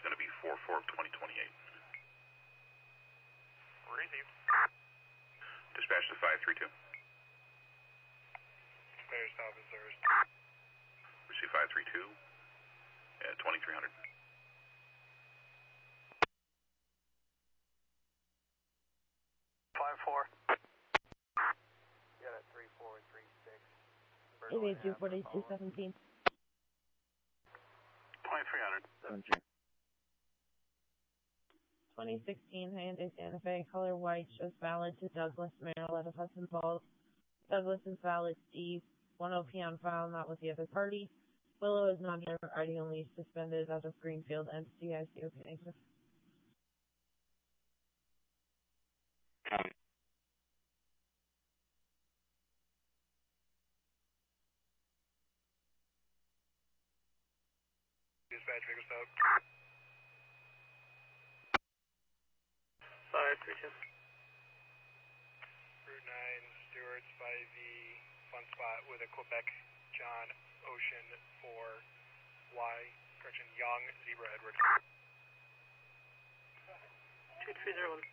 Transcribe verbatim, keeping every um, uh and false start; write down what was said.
going to be four four of twenty twenty-eight. Receive. Dispatch to five three two. Clear stop and service. Receive five three two at twenty-three hundred. five four. You got a three four three six. eight eight two, forty-two seventeen. twenty-three hundred. twenty sixteen Hyundai Santa Fe, color white, shows valid to Douglas, Merrill out of Hudson Falls. Douglas is valid Steve, one O P on file, not with the other party. Willow is non-driver, I D only, suspended out of Greenfield, entity I C O P negative. Dispatch, figure stop. five three two. Route nine, Stewart's five V, fun spot with a Quebec John Ocean for Y, correction, Young, Zebra Edward. two three zero one.